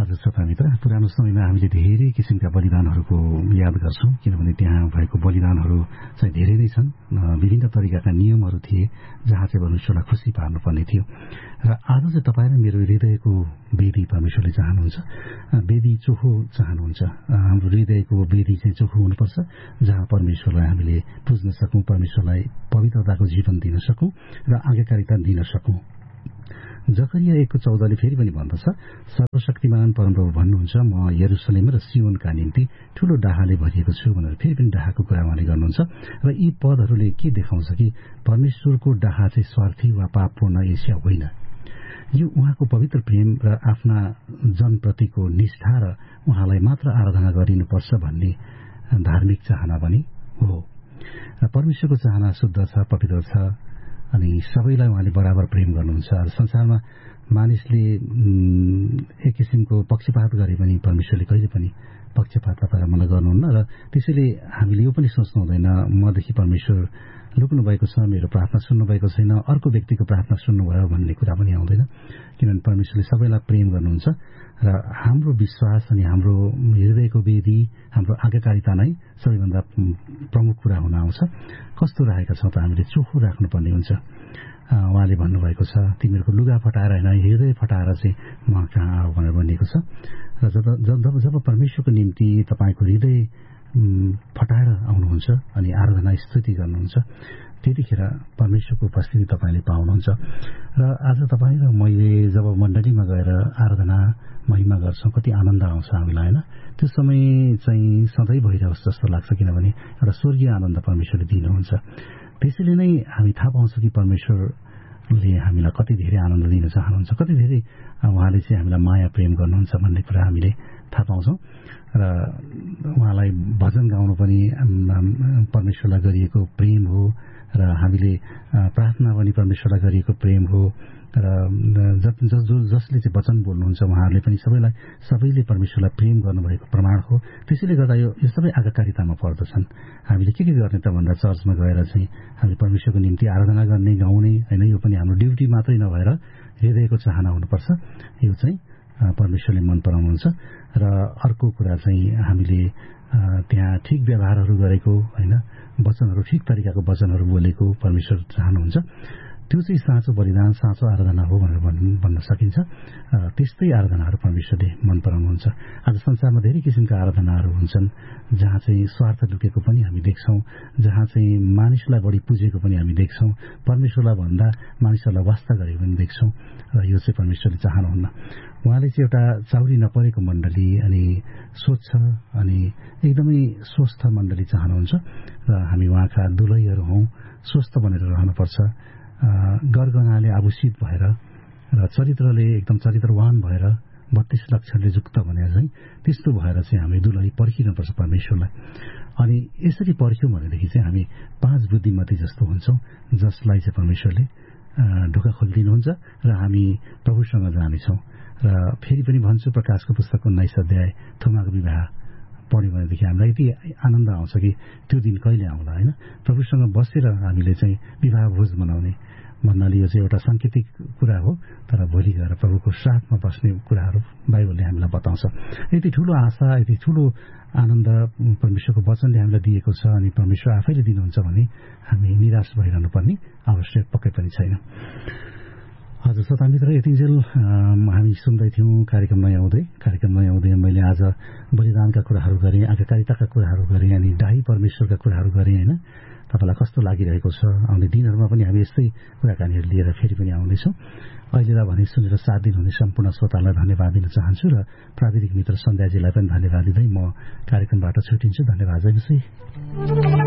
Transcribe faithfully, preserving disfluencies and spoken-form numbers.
हजुर श्रोतामित्र, पुरानो समयमा हामीले धेरै किसिमका बलिदानहरूको याद गर्छौं, किनभने त्यहाँ भएको बलिदानहरू चाहिँ धेरै नै छन्। विभिन्न तरिकाका नियमहरू थिए जहाँ चाहिँ परमेश्वरलाई खुसी पार्नुपर्ने थियो। र आज चाहिँ तपाईँ र मेरो हृदयको वेदी परमेश्वरले चाहनुहुन्छ, वेदी चोखो चाहनुहुन्छ। हाम्रो हृदयको वेदी चाहिँ चोखो हुनुपर्छ, जहाँ परमेश्वरलाई हामीले पुज्न सकौं, परमेश्वरलाई पवित्रताको जीवन दिन सकौं र आज्ञाकारिता दिन सकौं। जकरिया एकको चौधले फेरि पनि भन्दछ, सर्वशक्तिमान परमप्रभु भन्नुहुन्छ, म यरुशलेम र सियोनका निम्ति ठूलो डाहाले भरिएको छु भनेर फेरि पनि डाहाको कुरा उहाँले गर्नुहुन्छ। र यी पदहरूले के देखाउँछ कि परमेश्वरको डाहा चाहिँ स्वार्थी वा पापपूर्ण एशिया होइन। यो उहाँको पवित्र प्रेम र आफ्ना जनप्रतिको निष्ठा र उहाँलाई मात्र आराधना गरिनुपर्छ भन्ने धार्मिक चाहना पनि हो। र परमेश्वरको चाहना शुद्ध छ, पवित्र छ, अनि सबैलाई उहाँले बराबर प्रेम गर्नुहुन्छ। संसारमा मानिसले एक किसिमको पक्षपात गरे पनि परमेश्वरले कहिले पनि पक्षपात तपाईँ मलाई गर्नुहुन्न। र त्यसैले हामीले यो पनि सोच्नु हुँदैन मदेखि परमेश्वर लुक्नु भएको छ, मेरो प्रार्थना सुन्नु भएको छैन, अर्को व्यक्तिको प्रार्थना सुन्नुभयो भन्ने कुरा पनि आउँदैन। किनभने परमेश्वरले सबैलाई प्रेम गर्नुहुन्छ र हाम्रो विश्वास अनि हाम्रो हृदयको वेदी, हाम्रो आज्ञाकारिता नै सबैभन्दा प्रमुख कुरा हुन आउँछ। कस्तो राखेका छौँ त हामीले चोखो राख्नुपर्ने हुन्छ। उहाँले भन्नुभएको छ, तिमीहरूको लुगा फटाएर होइन, हृदय फटाएर चाहिँ म कहाँ आऊ भनेर भनिएको छ। र जब जब परमेश्वरको निम्ति तपाईँको हृदय फटाएर आउनुहुन्छ अनि आराधना स्तुति गर्नुहुन्छ, त्यतिखेर परमेश्वरको उपस्थिति तपाईँले पाउनुहुन्छ। र आज तपाईँ र मैले जब मण्डलीमा गएर आराधना महिमा गर्छौं, कति आनन्द आउँछ हामीलाई, होइन? त्यो समय चाहिँ सधैँ भइरहोस् जस्तो लाग्छ, किनभने एउटा स्वर्गीय आनन्द परमेश्वरले दिनुहुन्छ। त्यसैले नै हामी थाहा पाउँछौँ कि परमेश्वरले हामीलाई कति धेरै आनन्द दिन चाहनुहुन्छ, कति धेरै उहाँले चाहिँ हामीलाई माया प्रेम गर्नुहुन्छ भन्ने कुरा हामीले थाहा पाउँछौँ। र उहाँलाई भजन गाउनु पनि परमेश्वरलाई गरिएको प्रेम हो, र हामीले प्रार्थना पनि परमेश्वरलाई गरिएको प्रेम हो। र जसले चाहिँ वचन बोल्नुहुन्छ उहाँहरूले पनि सबैलाई सबैले परमेश्वरलाई प्रेम गर्नुभएको प्रमाण हो। त्यसैले गर्दा यो यो सबै आज्ञाकारितामा पर्दछन्। हामीले के के गर्ने त भन्दा चर्चमा गएर चाहिँ हामी परमेश्वरको निम्ति आराधना गर्ने, गाउने, होइन? यो पनि हाम्रो ड्युटी मात्रै नभएर हृदयको चाहना हुनुपर्छ। यो चाहिँ परमेश्वरले मन पराउनुहुन्छ। र अर्को कुरा चाहिँ हामीले त्यहाँ ठिक व्यवहारहरू गरेको, होइन? वचनहरू ठिक तरिकाको वचनहरू बोलेको परमेश्वर चाहनुहुन्छ। त्यो चाहिँ साँचो बलिदान, साँचो आराधना हो भनेर भन्न सकिन्छ। त्यस्तै आराधनाहरू परमेश्वरले मन पराउनुहुन्छ। आज संसारमा धेरै किसिमका आराधनाहरू हुन्छन्, जहाँ चाहिँ स्वार्थ लुकेको पनि हामी देख्छौँ, जहाँ चाहिँ मानिसलाई बढी पुजेको पनि हामी देख्छौँ, परमेश्वरलाई भन्दा मानिसहरूलाई वास्ता गरेको पनि देख्छौँ। र यो चाहिँ परमेश्वरले चाहनुहुन्न। उहाँले चाहिँ एउटा चाउरी नपरेको मण्डली अनि स्वच्छ अनि एकदमै स्वस्थ मण्डली चाहनुहुन्छ। र हामी उहाँका दुलहीहरू हौं, स्वस्थ बनेर रहनुपर्छ, गरगहनाले आभूषित भएर र चरित्रले एकदम चरित्रवान भएर बत्तीस लक्षणले युक्त भने चाहिँ त्यस्तो भएर चाहिँ हामी दुलही पर्खिनुपर्छ परमेश्वरलाई। अनि यसरी पर्ख्यौँ भनेदेखि चाहिँ हामी पाँच बुद्धिमती जस्तो हुन्छौँ, जसलाई चाहिँ परमेश्वरले ढोका खोलिदिनुहुन्छ र हामी प्रभुसँग जानेछौँ। र फेरि पनि भन्छु, प्रकाशको पुस्तक उन्नाइस अध्याय थोमाको विवाह पढ्यो भनेदेखि हामीलाई यति आनन्द आउँछ कि त्यो दिन कहिले आउँला, होइन? प्रभुसँग बसेर हामीले चाहिँ विवाह भोज मनाउने भन्नाले यो चाहिँ एउटा साङ्केतिक कुरा हो, तर भोलि गएर प्रभुको साथमा बस्ने कुराहरू बाइबलले हामीलाई बताउँछ। यति ठूलो आशा, यति ठूलो आनन्द परमेश्वरको वचनले हामीलाई दिएको छ अनि परमेश्वर आफैले दिनुहुन्छ भने हामी निराश भइरहनु पर्ने आवश्यक पक्कै पनि छैन। हजुर श्रोतामित्र, यतिन्जेल हामी सुन्दै थियौँ कार्यक्रम नयाँ आउँदै कार्यक्रम नयाँ आउँदै मैले आज बलिदानका कुराहरू गरेँ, आज्ञाकारिताका कुराहरू गरेँ अनि दाही परमेश्वरका कुराहरू गरेँ, होइन? तपाईँलाई कस्तो लागिरहेको छ? आउने दिनहरूमा पनि हामी यस्तै कुराकानीहरू लिएर फेरि पनि आउनेछौँ। अहिलेलाई भने सुनेर साथ दिनुहुने सम्पूर्ण श्रोतालाई धन्यवाद दिन चाहन्छु र प्राविधिक मित्र सन्ध्याजीलाई पनि धन्यवाद दिँदै म कार्यक्रमबाट छुटिन्छु। धन्यवाद। जय मसीह।